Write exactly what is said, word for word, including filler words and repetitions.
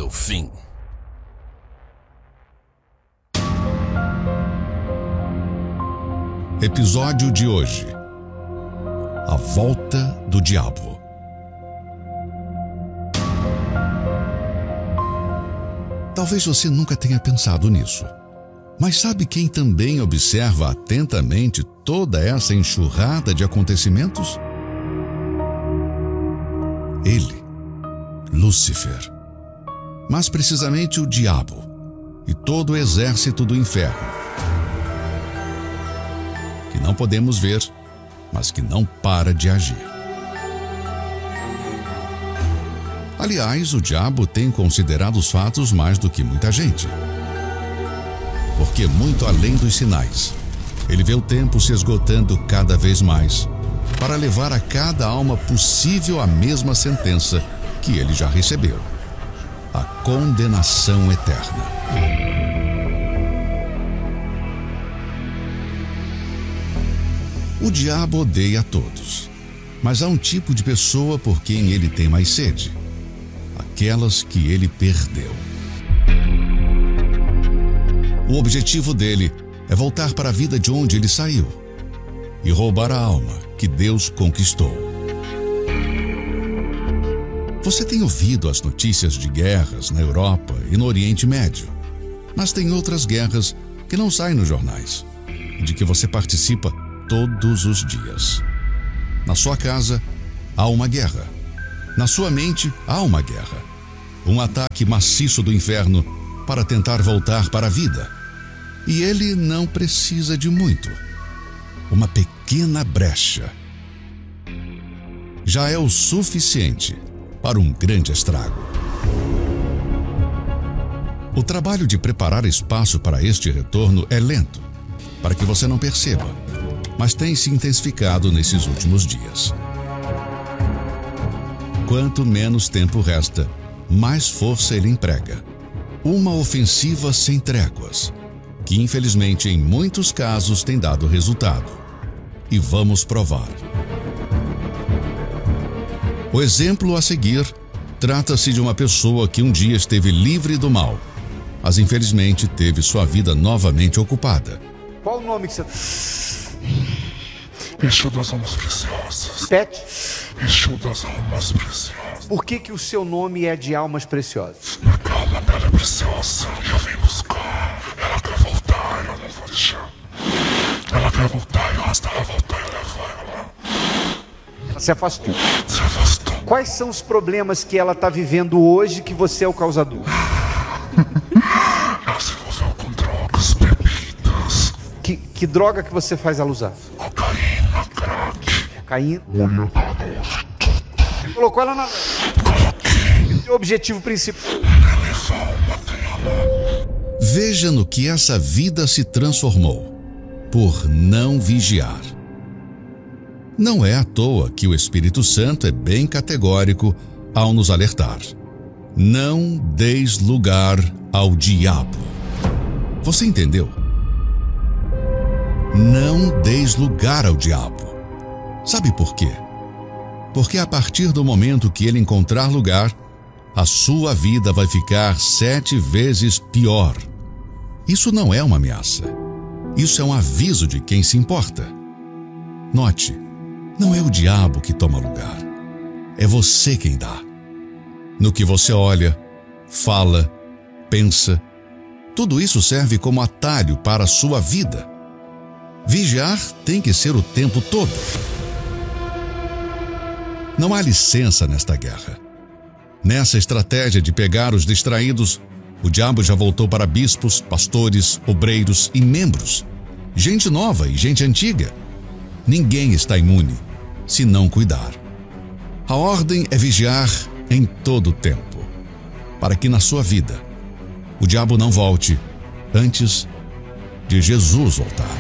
o fim. Episódio de hoje: A Volta do Diabo. Talvez você nunca tenha pensado nisso, mas sabe quem também observa atentamente toda essa enxurrada de acontecimentos? Ele, Lúcifer, mas precisamente o diabo e todo o exército do inferno, que não podemos ver, mas que não para de agir. Aliás, o diabo tem considerado os fatos mais do que muita gente. Porque, muito além dos sinais, ele vê o tempo se esgotando cada vez mais, para levar a cada alma possível a mesma sentença que ele já recebeu: a condenação eterna. O diabo odeia a todos, mas há um tipo de pessoa por quem ele tem mais sede: aquelas que ele perdeu. O objetivo dele é voltar para a vida de onde ele saiu e roubar a alma que Deus conquistou. Você tem ouvido as notícias de guerras na Europa e no Oriente Médio, mas tem outras guerras que não saem nos jornais e de que você participa todos os dias. Na sua casa, há uma guerra. Na sua mente, há uma guerra. Um ataque maciço do inferno para tentar voltar para a vida. E ele não precisa de muito. Uma pequena brecha já é o suficiente para um grande estrago. O trabalho de preparar espaço para este retorno é lento, para que você não perceba, mas tem se intensificado nesses últimos dias. Quanto menos tempo resta, mais força ele emprega. Uma ofensiva sem tréguas, que infelizmente em muitos casos tem dado resultado. E vamos provar. O exemplo a seguir trata-se de uma pessoa que um dia esteve livre do mal, mas infelizmente teve sua vida novamente ocupada. Qual o nome que você... Exu das almas preciosas. Pet? Exu das almas preciosas. Por que que o seu nome é de almas preciosas? Aquela pedra preciosa que eu vim buscar. Ela quer voltar, eu não vou deixar. Ela quer voltar, eu hasta ela voltar, eu levo ela. Ela se afastou. Se afastou. Quais são os problemas que ela está vivendo hoje que você é o causador? Ela se envolveu com drogas, bebidas. Que, que droga que você faz ela usar? Cocaína, crack. Cocaína? Olha, hoje. Você colocou ela na... Coloquei. O seu objetivo principal? Levar uma tela. Veja no que essa vida se transformou por não vigiar. Não é à toa que o Espírito Santo é bem categórico ao nos alertar: não deis lugar ao diabo. Você entendeu? Não deis lugar ao diabo. Sabe por quê? Porque a partir do momento que ele encontrar lugar, a sua vida vai ficar sete vezes pior. Isso não é uma ameaça. Isso é um aviso de quem se importa. Note, não é o diabo que toma lugar. É você quem dá. No que você olha, fala, pensa, tudo isso serve como atalho para a sua vida. Vigiar tem que ser o tempo todo. Não há licença nesta guerra. Nessa estratégia de pegar os distraídos, o diabo já voltou para bispos, pastores, obreiros e membros. Gente nova e gente antiga. Ninguém está imune, se não cuidar. A ordem é vigiar em todo o tempo, para que na sua vida o diabo não volte antes de Jesus voltar.